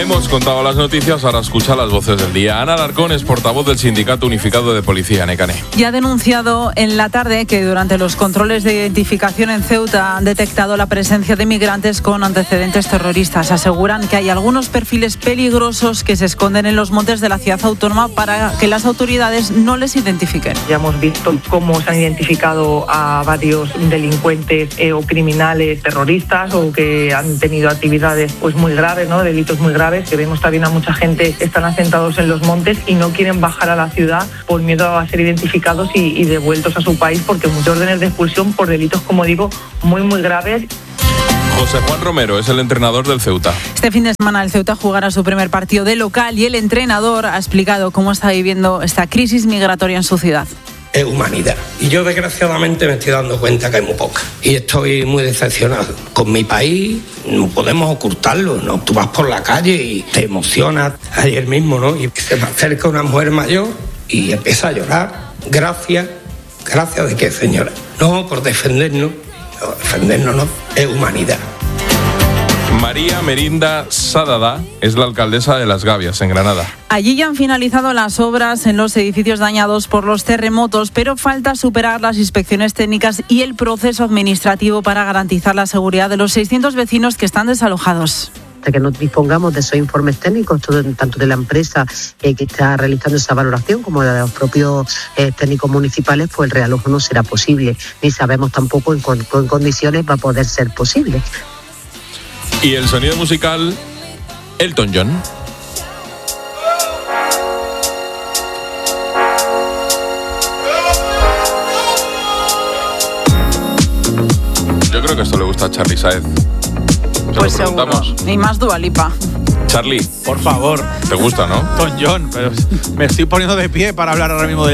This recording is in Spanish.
Hemos contado las noticias, ahora escucha las voces del día. Ana Alarcón es portavoz del Sindicato Unificado de Policía, Necane. Ya ha denunciado en la tarde que durante los controles de identificación en Ceuta han detectado la presencia de migrantes con antecedentes terroristas. Aseguran que hay algunos perfiles peligrosos que se esconden en los montes de la ciudad autónoma para que las autoridades no les identifiquen. Ya hemos visto cómo se han identificado a varios delincuentes o criminales terroristas o que han tenido actividades pues muy graves, ¿no? Delitos muy graves, que vemos también a mucha gente que están asentados en los montes y no quieren bajar a la ciudad por miedo a ser identificados y devueltos a su país, porque muchas órdenes de expulsión por delitos, como digo, muy graves. José Juan Romero es el entrenador del Ceuta. Este fin de semana el Ceuta jugará su primer partido de local y el entrenador ha explicado cómo está viviendo esta crisis migratoria en su ciudad. Es humanidad. Y yo desgraciadamente me estoy dando cuenta que hay muy poca. Y estoy muy decepcionado. Con mi país no podemos ocultarlo, ¿no? Tú vas por la calle y te emocionas. Ayer mismo, ¿no? Y se me acerca una mujer mayor y empieza a llorar. Gracias de qué, señora. No, por defendernos. No, defendernos no, es humanidad. María Merinda Sadada es la alcaldesa de Las Gavias, en Granada. Allí ya han finalizado las obras en los edificios dañados por los terremotos, pero falta superar las inspecciones técnicas y el proceso administrativo para garantizar la seguridad de los 600 vecinos que están desalojados. Hasta que no dispongamos de esos informes técnicos, tanto de la empresa que está realizando esa valoración como de los propios técnicos municipales, pues el realojo no será posible. Ni sabemos tampoco en condiciones va a poder ser posible. Y el sonido musical, Elton John. Yo creo que esto le gusta a Charly Saez. Pues seguro. Y más Dua Lipa. Charly, por favor. ¿Te gusta, no? Elton John, pero me estoy poniendo de pie para hablar ahora mismo de